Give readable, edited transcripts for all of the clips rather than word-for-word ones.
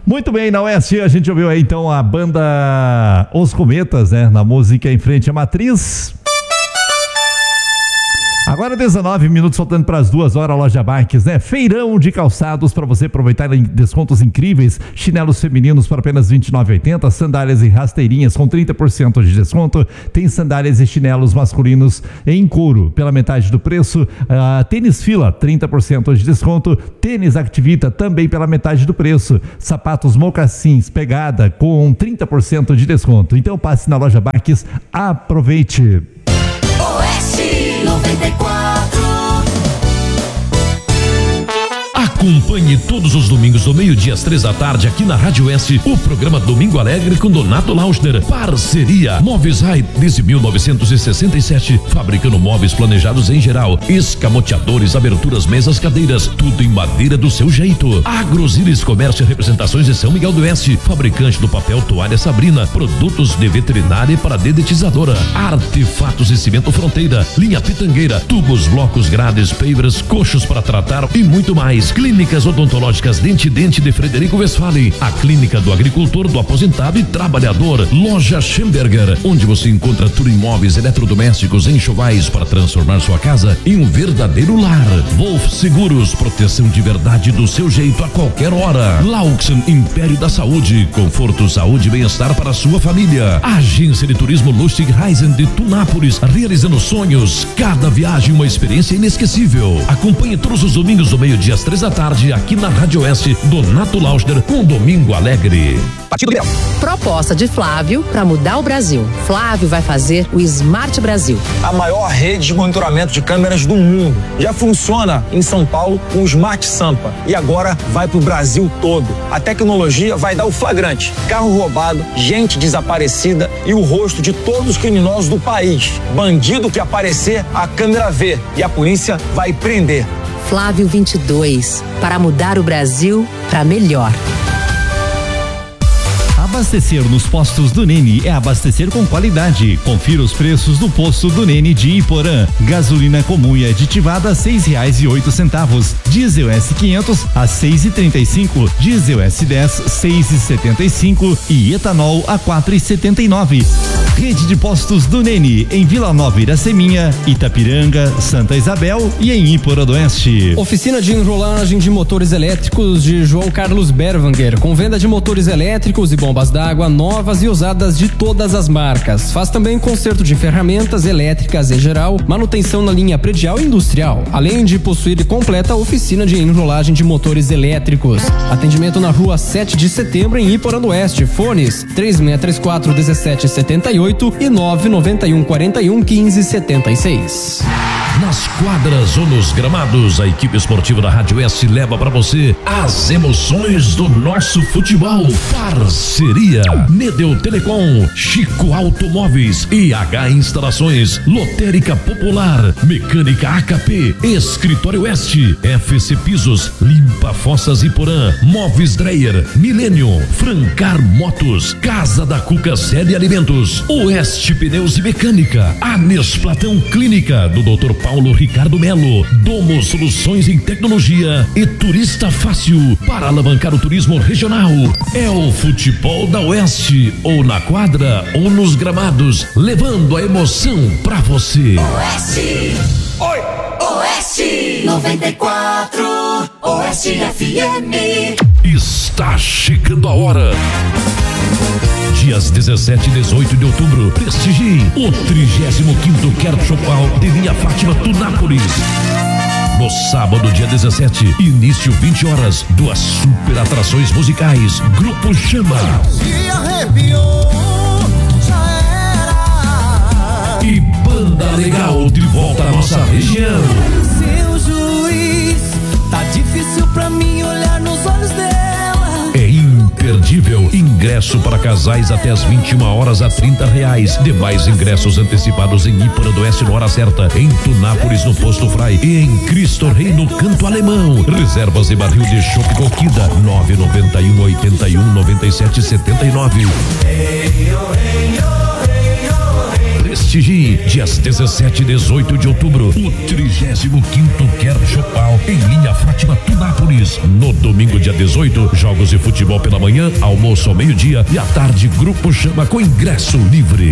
Muito bem, na Oeste a gente ouviu aí então a banda Os Cometas, né? Na música Em Frente à Matriz. Agora 19 minutos, faltando para as 2 horas, Loja Marques, né? Feirão de calçados para você aproveitar em descontos incríveis. Chinelos femininos por apenas R$ 29,80, sandálias e rasteirinhas com 30% de desconto. Tem sandálias e chinelos masculinos em couro pela metade do preço. Tênis Fila, 30% de desconto. Tênis Activita também pela metade do preço. Sapatos mocassins Pegada com 30% de desconto. Então passe na Loja Marques, aproveite. Oeste 94. Acompanhe todos os domingos do meio-dia às 3 da tarde aqui na Rádio Oeste o programa Domingo Alegre com Donato Lauschner. Parceria Móveis Rai desde 1967, fabricando móveis planejados em geral, escamoteadores, aberturas, mesas, cadeiras, tudo em madeira do seu jeito. Agrosilis Comércio e Representações de São Miguel do Oeste, fabricante do papel toalha Sabrina, produtos de veterinária para dedetizadora, Artefatos e Cimento Fronteira, linha Pitangueira, tubos, blocos, grades, pavers, coxos para tratar e muito mais. Clínicas Odontológicas Dente de Frederico Westphalen, a clínica do agricultor, do aposentado e trabalhador. Loja Schemberger, onde você encontra tudo em móveis, eletrodomésticos, enxovais para transformar sua casa em um verdadeiro lar. Wolf Seguros, proteção de verdade do seu jeito a qualquer hora. Laux Império da Saúde, conforto, saúde e bem-estar para a sua família. Agência de Turismo Lustig Reisen de Tunápolis, realizando sonhos. Cada viagem uma experiência inesquecível. Acompanhe todos os domingos do meio-dia às 3 da tarde aqui na Rádio Oeste, Donato Lauschner com Domingo Alegre. Partido Liberal. Proposta de Flávio para mudar o Brasil. Flávio vai fazer o Smart Brasil. A maior rede de monitoramento de câmeras do mundo. Já funciona em São Paulo com o Smart Sampa e agora vai pro Brasil todo. A tecnologia vai dar o flagrante. Carro roubado, gente desaparecida e o rosto de todos os criminosos do país. Bandido que aparecer, a câmera vê e a polícia vai prender. Flávio 22, para mudar o Brasil para melhor. Abastecer nos postos do Nene é abastecer com qualidade. Confira os preços do posto do Nene de Iporã. Gasolina comum e aditivada a R$6,08. Diesel S500 a R$6,35. Diesel S10 R$6,75 e etanol a R$4,79. Rede de postos do Nene em Vila Nova Iraceminha, Itapiranga, Santa Isabel e em Iporã do Oeste. Oficina de enrolagem de motores elétricos de João Carlos Berwanger, com venda de motores elétricos e bombas d'água novas e usadas de todas as marcas. Faz também conserto de ferramentas elétricas em geral, manutenção na linha predial e industrial, além de possuir completa oficina de enrolagem de motores elétricos. Atendimento na rua 7 de setembro em Iporã do Oeste. Fones 3634-1778 e 99141-1576. Nas quadras ou nos gramados, a equipe esportiva da Rádio S leva para você as emoções do nosso futebol. Parceria Nedel Telecom, Chico Automóveis, IH Instalações, Lotérica Popular, Mecânica AKP, Escritório Oeste, FC Pisos, Limpa Fossas Iporã, Móveis Dreyer, Milênio, Francar Motos, Casa da Cuca Série Alimentos, Oeste Pneus e Mecânica, Anes Platão Clínica do Dr. Paulo Ricardo Melo, Domo Soluções em Tecnologia e Turista Fácil para alavancar o turismo regional. É o futebol da Oeste, ou na quadra ou nos gramados, levando a emoção pra você. Oeste. Oi. Oeste 94. Oeste FM. Está chegando a hora. Dias 17 e 18 de outubro, prestigie o 35º Kerchopal de Linha Fátima Tunápolis. No sábado, dia 17, início 20 horas, 2 super atrações musicais. Grupo Chama. Se arrepiou, já era. E Banda Legal de volta à nossa região. Seu juiz, tá difícil pra mim olhar nos olhos dela. É imperdível. Ingresso para casais até as 21 horas a R$30. Demais ingressos antecipados em Iporã do Oeste na hora certa, em Tunápolis no Posto Frai e em Cristo Rei no Canto Alemão. Reservas de barril de chopp Coquida 991-81-9779. prestigie. Dias 17 e 18 de outubro, o 35º Quero Chopal em linha Fátima Tunápolis. No domingo, dia 18, jogos de futebol pela manhã, almoço ao meio-dia e à tarde, Grupo Chama com ingresso livre.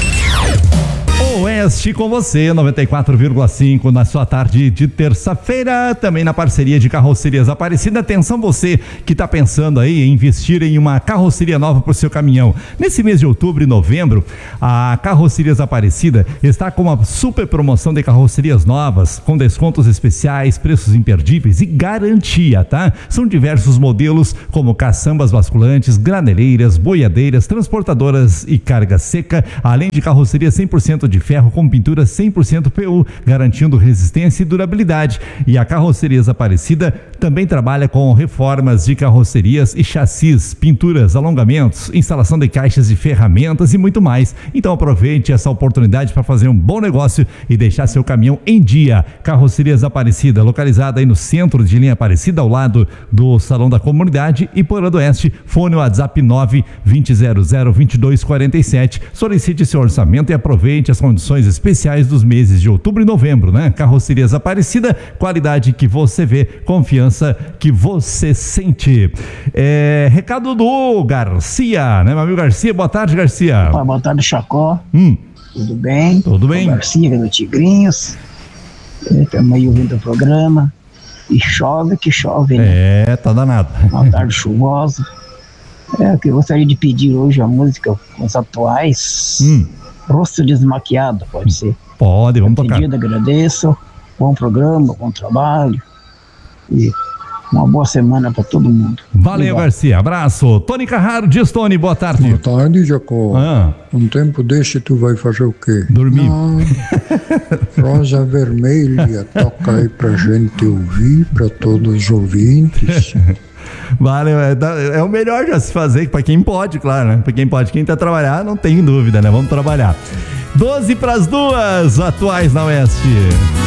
Oeste com você, 94,5 na sua tarde de terça-feira, também na parceria de Carrocerias Aparecida. Atenção você que está pensando aí em investir em uma carroceria nova para o seu caminhão. Nesse mês de outubro e novembro, a Carrocerias Aparecida está com uma super promoção de carrocerias novas, com descontos especiais, preços imperdíveis e garantia, tá? São diversos modelos como caçambas basculantes, graneleiras, boiadeiras, transportadoras e carga seca, além de carroceria 100% de ferro com pintura 100% PU, garantindo resistência e durabilidade. E a Carrocerias Aparecida também trabalha com reformas de carrocerias e chassis, pinturas, alongamentos, instalação de caixas de ferramentas e muito mais. Então aproveite essa oportunidade para fazer um bom negócio e deixar seu caminhão em dia. Carrocerias Aparecida, localizada aí no centro de linha Aparecida, ao lado do Salão da Comunidade, e Porã do Oeste, fone WhatsApp 920002247. Solicite seu orçamento e aproveite as condições especiais dos meses de outubro e novembro, né? Carrocerias Aparecida, qualidade que você vê, confiança que você sente. Recado do Garcia, né, meu amigo Garcia? Boa tarde, Garcia. Boa tarde, Chacó. Tudo bem? Tudo bem. Garcia, do Tigrinhos. Estamos aí ouvindo o programa. E chove que chove, né? Tá danado. Uma tarde chuvosa. O que eu gostaria de pedir hoje, a música com os atuais. Rosto Desmaquiado, pode ser? Pode, vamos tocar. Pedido, agradeço. Bom programa, bom trabalho. E uma boa semana para todo mundo. Valeu, obrigado. Garcia, abraço. Tony Carraro, diz Tony, boa tarde. Boa tarde, Jacó. Um tempo deste tu vai fazer o quê? Dormir. Não. Rosa Vermelha, toca aí pra gente ouvir, pra todos os ouvintes. Vale, é o melhor já se fazer, para quem pode, claro, né? Para quem pode, quem tá trabalhando, não tem dúvida, né? Vamos trabalhar. 12 para as 2, atuais na Oeste.